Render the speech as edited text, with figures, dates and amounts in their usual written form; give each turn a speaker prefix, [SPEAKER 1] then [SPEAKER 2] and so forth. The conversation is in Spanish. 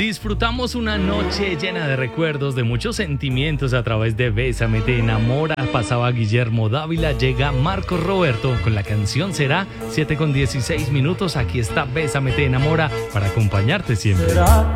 [SPEAKER 1] Disfrutamos una noche llena de recuerdos, de muchos sentimientos a través de Bésame, te enamora. Pasaba Guillermo Dávila, llega Marcos Roberto con la canción Será, 7:16 minutos. Aquí está Bésame, te enamora para acompañarte siempre.